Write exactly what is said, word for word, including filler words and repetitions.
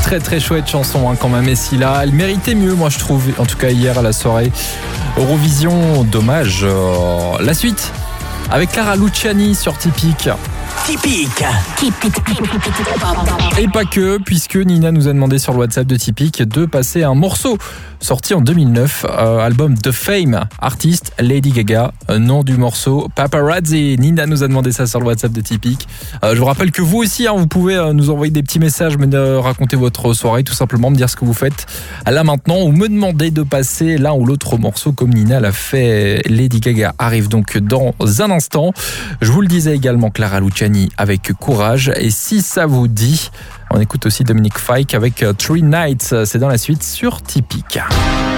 très très chouette chanson hein, quand même. Et si là, elle méritait mieux, moi je trouve. En tout cas hier à la soirée Eurovision, dommage. Euh, la suite avec Clara Luciani sur Typique. Typique. Et pas que, puisque Nina nous a demandé sur le WhatsApp de Typique de passer un morceau sorti en deux mille neuf, euh, album The Fame, artiste Lady Gaga, euh, nom du morceau Paparazzi. Nina nous a demandé ça sur le WhatsApp de Typique. Euh, je vous rappelle que vous aussi, hein, vous pouvez euh, nous envoyer des petits messages, me euh, raconter votre soirée, tout simplement me dire ce que vous faites là maintenant, ou me demander de passer l'un ou l'autre morceau comme Nina l'a fait. Lady Gaga arrive donc dans un instant. Je vous le disais également, Clara Luciani avec Courage. Et si ça vous dit, on écoute aussi Dominique Fike avec Three Nights. C'est dans la suite sur Typique.